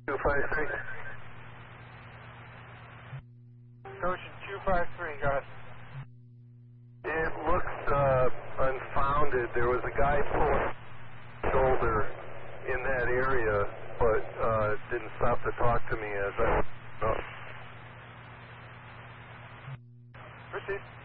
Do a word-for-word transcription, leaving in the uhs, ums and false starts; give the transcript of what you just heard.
two five three. Ocean two five three, got it. It looks uh, unfounded. There was a guy pulling shoulder in that area, but uh, didn't stop to talk to me as I... Oh. Proceed.